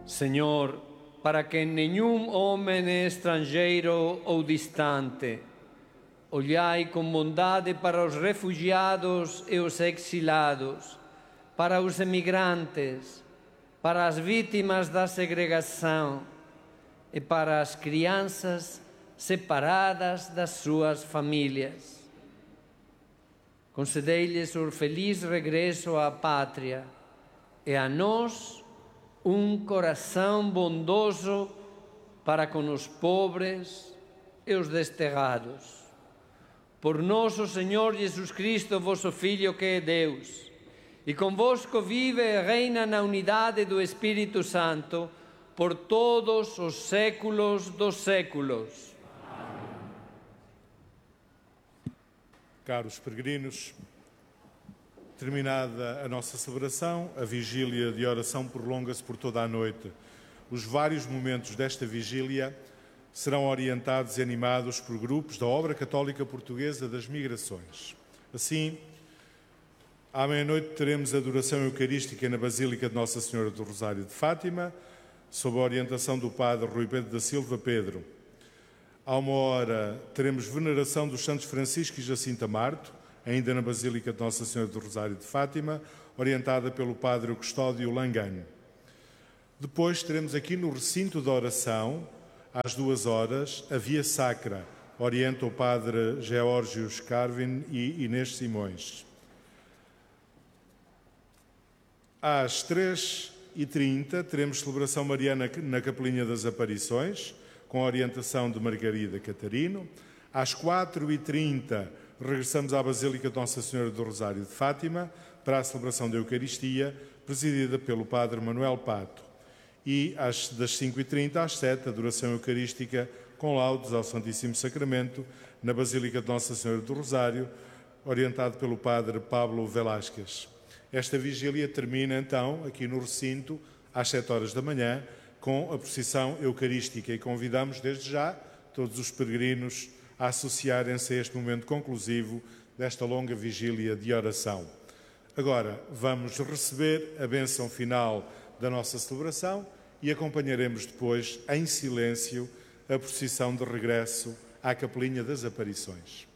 Senhor, para que nenhum homem estrangeiro ou distante, olhai com bondade para os refugiados e os exilados, para os emigrantes, para as vítimas da segregação e para as crianças separadas das suas famílias. Concedei-lhes o feliz regresso à pátria e a nós um coração bondoso para com os pobres e os desterrados. Por nosso Senhor Jesus Cristo, vosso Filho, que é Deus, e convosco vive e reina na unidade do Espírito Santo, por todos os séculos dos séculos. Caros peregrinos, terminada a nossa celebração, a vigília de oração prolonga-se por toda a noite. Os vários momentos desta vigília serão orientados e animados por grupos da Obra Católica Portuguesa das Migrações. Assim, à meia-noite teremos a adoração eucarística na Basílica de Nossa Senhora do Rosário de Fátima, sob a orientação do Padre Rui Pedro da Silva Pedro. À 13h teremos veneração dos Santos Francisco e Jacinta Marto, ainda na Basílica de Nossa Senhora do Rosário de Fátima, orientada pelo Padre Custódio Langano. Depois teremos aqui no recinto da oração, às 14h, a Via Sacra, orienta o Padre Geórgios Carvin e Inês Simões. Às 3h30 teremos celebração mariana na Capelinha das Aparições, com a orientação de Margarida Catarino. Às 4h30 regressamos à Basílica de Nossa Senhora do Rosário de Fátima para a celebração da Eucaristia, presidida pelo Padre Manuel Pato. E das 5h30 às 7h, adoração eucarística com laudes ao Santíssimo Sacramento na Basílica de Nossa Senhora do Rosário, orientado pelo Padre Pablo Velásquez. Esta vigília termina então aqui no recinto às 7h da manhã com a procissão eucarística e convidamos desde já todos os peregrinos a associarem-se a este momento conclusivo desta longa vigília de oração. Agora vamos receber a bênção final da nossa celebração e acompanharemos depois, em silêncio, a procissão de regresso à Capelinha das Aparições.